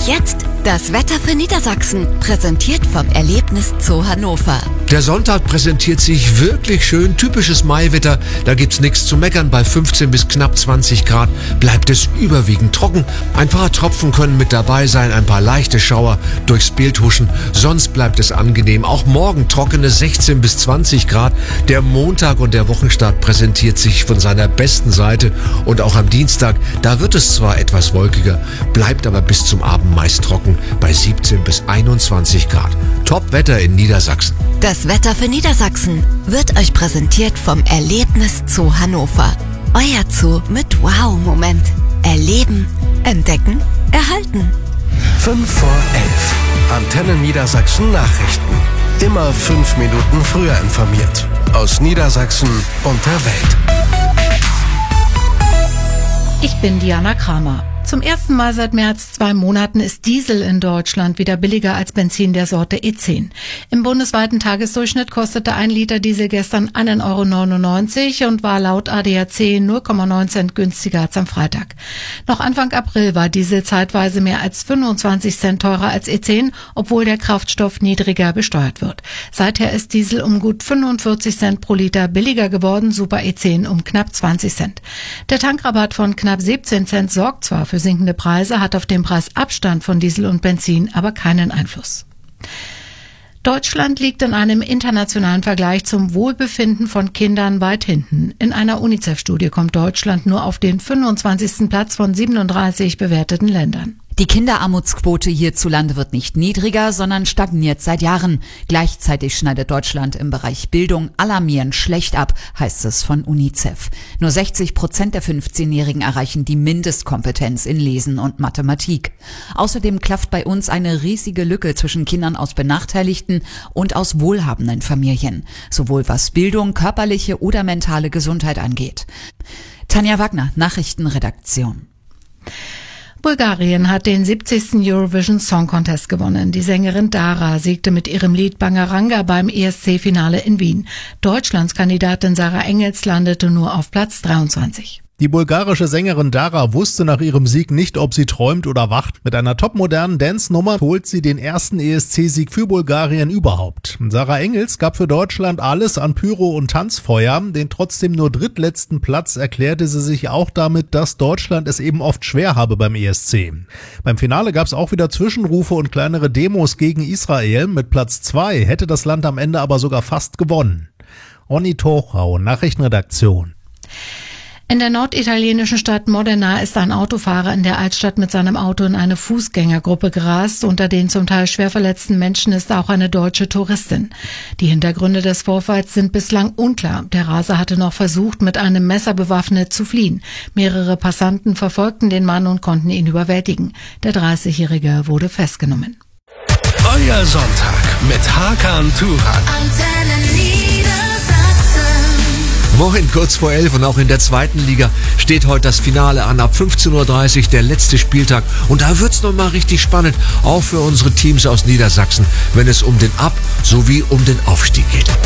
Und jetzt das Wetter für Niedersachsen, präsentiert vom Erlebnis Zoo Hannover. Der Sonntag präsentiert sich wirklich schön, typisches Maiwetter, da gibt's nichts zu meckern. Bei 15 bis knapp 20 Grad bleibt es überwiegend trocken. Ein paar Tropfen können mit dabei sein, ein paar leichte Schauer durchs Bild huschen, sonst bleibt es angenehm. Auch morgen trockene 16 bis 20 Grad. Der Montag und der Wochenstart präsentiert sich von seiner besten Seite und auch am Dienstag, da wird es zwar etwas wolkiger, bleibt aber bis zum Abend meist trocken bei 17 bis 21 Grad. Top-Wetter in Niedersachsen. Das Wetter für Niedersachsen wird euch präsentiert vom Erlebnis Zoo Hannover. Euer Zoo mit Wow-Moment. Erleben, entdecken, erhalten. 5 vor 11. Antenne Niedersachsen Nachrichten. Immer 5 Minuten früher informiert. Aus Niedersachsen und der Welt. Ich bin Diana Kramer. Zum ersten Mal seit mehr als 2 Monaten ist Diesel in Deutschland wieder billiger als Benzin der Sorte E10. Im bundesweiten Tagesdurchschnitt kostete 1 Liter Diesel gestern 1,99 € und war laut ADAC 0,9 Cent günstiger als am Freitag. Noch Anfang April war Diesel zeitweise mehr als 25 Cent teurer als E10, obwohl der Kraftstoff niedriger besteuert wird. Seither ist Diesel um gut 45 Cent pro Liter billiger geworden, Super E10 um knapp 20 Cent. Der Tankrabatt von knapp 17 Cent sorgt zwar für sinkende Preise, hat auf den Preisabstand von Diesel und Benzin aber keinen Einfluss. Deutschland liegt in einem internationalen Vergleich zum Wohlbefinden von Kindern weit hinten. In einer UNICEF-Studie kommt Deutschland nur auf den 25. Platz von 37 bewerteten Ländern. Die Kinderarmutsquote hierzulande wird nicht niedriger, sondern stagniert seit Jahren. Gleichzeitig schneidet Deutschland im Bereich Bildung alarmierend schlecht ab, heißt es von UNICEF. Nur 60% der 15-Jährigen erreichen die Mindestkompetenz in Lesen und Mathematik. Außerdem klafft bei uns eine riesige Lücke zwischen Kindern aus benachteiligten und aus wohlhabenden Familien, sowohl was Bildung, körperliche oder mentale Gesundheit angeht. Tanja Wagner, Nachrichtenredaktion. Bulgarien hat den 70. Eurovision Song Contest gewonnen. Die Sängerin Dara siegte mit ihrem Lied Bangaranga beim ESC-Finale in Wien. Deutschlands Kandidatin Sarah Engels landete nur auf Platz 23. Die bulgarische Sängerin Dara wusste nach ihrem Sieg nicht, ob sie träumt oder wacht. Mit einer topmodernen Dance-Nummer holt sie den ersten ESC-Sieg für Bulgarien überhaupt. Sarah Engels gab für Deutschland alles an Pyro und Tanzfeuer. Den trotzdem nur drittletzten Platz erklärte sie sich auch damit, dass Deutschland es eben oft schwer habe beim ESC. Beim Finale gab es auch wieder Zwischenrufe und kleinere Demos gegen Israel. Mit Platz 2 hätte das Land am Ende aber sogar fast gewonnen. Onni Tochau, Nachrichtenredaktion. In der norditalienischen Stadt Modena ist ein Autofahrer in der Altstadt mit seinem Auto in eine Fußgängergruppe gerast. Unter den zum Teil schwer verletzten Menschen ist auch eine deutsche Touristin. Die Hintergründe des Vorfalls sind bislang unklar. Der Raser hatte noch versucht, mit einem Messer bewaffnet zu fliehen. Mehrere Passanten verfolgten den Mann und konnten ihn überwältigen. Der 30-Jährige wurde festgenommen. Euer Sonntag mit Hakan Turan. Moin, kurz vor 11 und auch in der zweiten Liga steht heute das Finale an. Ab 15:30 Uhr der letzte Spieltag. Und da wird's nochmal richtig spannend, auch für unsere Teams aus Niedersachsen, wenn es um den Ab- sowie um den Aufstieg geht.